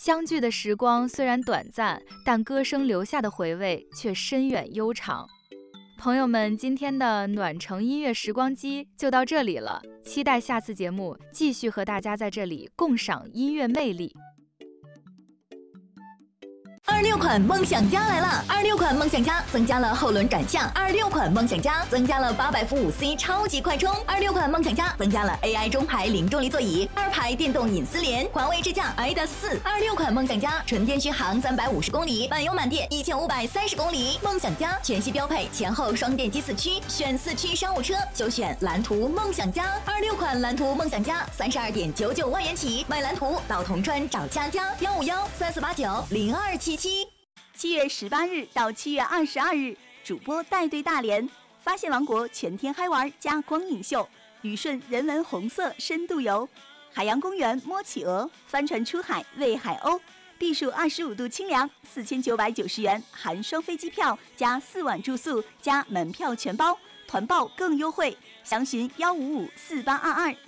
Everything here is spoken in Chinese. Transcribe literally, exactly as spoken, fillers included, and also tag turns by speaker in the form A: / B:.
A: 相聚的时光虽然短暂，但歌声留下的回味却深远悠长。朋友们，今天的暖城音乐时光机就到这里了，期待下次节目继续和大家在这里共赏音乐魅力。
B: 二六款梦想家来了！二六款梦想家增加了后轮转向，二六款梦想家增加了八百伏五 C 超级快充，二六款梦想家增加了 A I 中排零重力座椅，二排电动隐私联，华为智驾 I D A S 四。二六款梦想家纯电续航三百五十公里，满油满电一千五百三十公里。梦想家全系标配前后双电机四驱，选四驱商务车就选蓝图梦想家。二六款蓝图梦想家三十二点九九万元起，买蓝图到铜川找佳佳，幺五幺三四八九零二七七。
C: 七月十八日到七月二十二日，主播带队大连，发现王国全天嗨玩加光影秀，旅顺人文红色深度游，海洋公园摸企鹅，帆船出海喂海鸥，避暑二十五度清凉，四千九百九十元含双飞机票加四晚住宿加门票全包，团报更优惠，详询幺五五四八二二